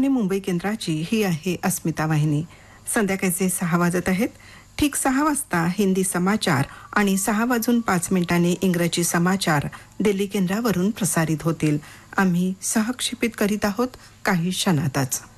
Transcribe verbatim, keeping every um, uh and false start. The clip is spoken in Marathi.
आकाशवाणी मुंबई केंद्राची ही आहे अस्मिता वाहिनी. संध्याकाळचे सहा वाजत आहेत. ठीक सहा वाजता हिंदी समाचार आणि सहा वाजून पाच मिनिटांनी इंग्रजी समाचार दिल्ली केंद्रावरून प्रसारित होतील. आम्ही सहक्षेपित करीत आहोत काही क्षणातच.